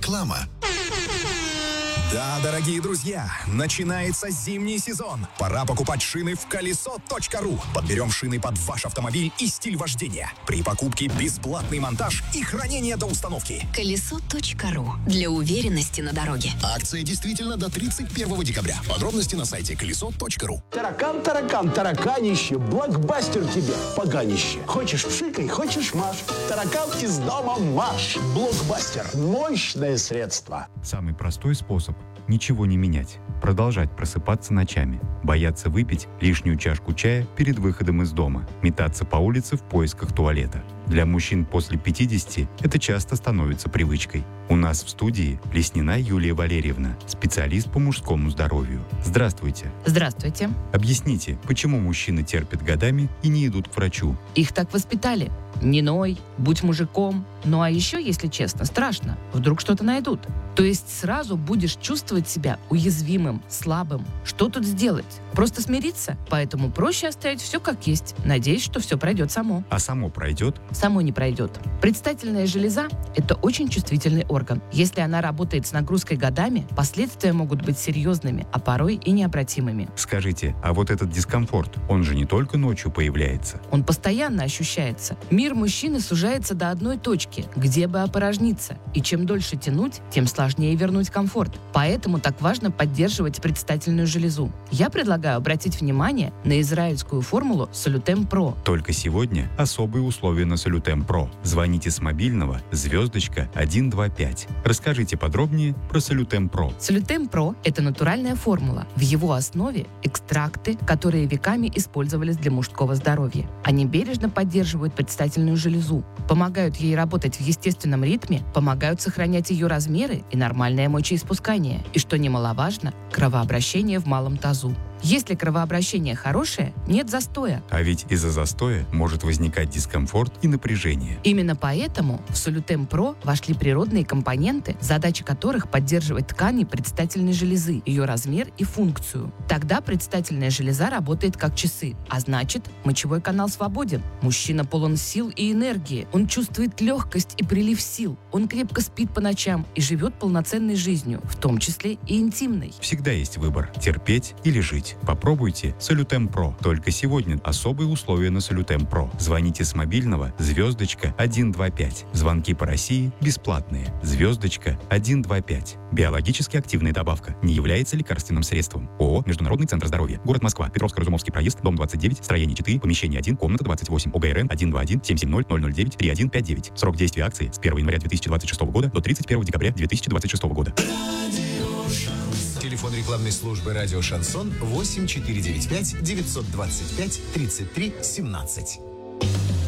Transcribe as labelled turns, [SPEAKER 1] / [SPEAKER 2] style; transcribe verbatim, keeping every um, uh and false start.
[SPEAKER 1] Реклама. Да, дорогие друзья, начинается зимний сезон. Пора покупать шины в колесо точка ру. Подберем шины под ваш автомобиль и стиль вождения. При покупке бесплатный монтаж и хранение до установки.
[SPEAKER 2] колесо точка ру. Для уверенности на дороге.
[SPEAKER 1] Акция действительно до тридцать первого декабря. Подробности на сайте колесо точка ру.
[SPEAKER 3] Таракан, таракан, тараканище, блокбастер тебе, поганище. Хочешь пшикай, хочешь маш. Таракан из дома марш. Блокбастер. Мощное средство.
[SPEAKER 4] Самый простой способ – ничего не менять. Продолжать просыпаться ночами. Бояться выпить лишнюю чашку чая перед выходом из дома. Метаться по улице в поисках туалета. Для мужчин после пятидесяти это часто становится привычкой. У нас в студии Леснина Юлия Валерьевна, специалист по мужскому здоровью. Здравствуйте.
[SPEAKER 5] Здравствуйте.
[SPEAKER 4] Объясните, почему мужчины терпят годами и не идут к врачу?
[SPEAKER 5] Их так воспитали. Не ной, будь мужиком. Ну а еще, если честно, страшно. Вдруг что-то найдут. То есть сразу будешь чувствовать себя уязвимым, слабым. Что тут сделать? Просто смириться? Поэтому проще оставить все как есть. Надеюсь, что все пройдет само.
[SPEAKER 4] А само пройдет?
[SPEAKER 5] Само не пройдет. Предстательная железа – это очень чувствительный орган. Если она работает с нагрузкой годами, последствия могут быть серьезными, а порой и необратимыми.
[SPEAKER 4] Скажите, а вот этот дискомфорт, он же не только ночью появляется?
[SPEAKER 5] Он постоянно ощущается. Мир мужчины сужается до одной точки, где бы опорожниться. И чем дольше тянуть, тем сложнее вернуть комфорт. Поэтому так важно поддерживать предстательную железу. Я предлагаю обратить внимание на израильскую формулу Солютем Про.
[SPEAKER 4] Только сегодня особые условия на Солютем Про. Звоните с мобильного звездочка один два пять. Расскажите подробнее про Солютем Про.
[SPEAKER 5] Солютем Про – это натуральная формула. В его основе экстракты, которые веками использовались для мужского здоровья. Они бережно поддерживают предстательную железу, помогают ей работать в естественном ритме, помогают сохранять ее размеры и нормальное мочеиспускание. И, что немаловажно, кровообращение в малом тазу. Если кровообращение хорошее, нет застоя.
[SPEAKER 4] А ведь из-за застоя может возникать дискомфорт и напряжение.
[SPEAKER 5] Именно поэтому в Солютем Про вошли природные компоненты, задача которых поддерживать ткани предстательной железы, ее размер и функцию. Тогда предстательная железа работает как часы, а значит, мочевой канал свободен. Мужчина полон сил и энергии. Он чувствует легкость и прилив сил. Он крепко спит по ночам и живет полноценной жизнью, в том числе и интимной.
[SPEAKER 4] Всегда есть выбор – терпеть или жить. Попробуйте Солютем Про. Только сегодня особые условия на Солютем Про. Звоните с мобильного звездочка один два пять. Звонки по России бесплатные. Звездочка один два пять. Биологически активная добавка. Не является лекарственным средством. ООО «Международный центр здоровья». Город Москва. Петровско-Разумовский проезд. Дом двадцать девять. Строение четыре. Помещение один. Комната двадцать восемь. ОГРН один два один семь семь ноль ноль ноль девять три один пять девять. Срок действия акции с первого января две тысячи двадцать шестого года до тридцать первого декабря две тысячи двадцать шестого года.
[SPEAKER 6] Телефон рекламной службы «Радио Шансон» восемь четыре девять пять девятьсот двадцать пять тридцать три семнадцать.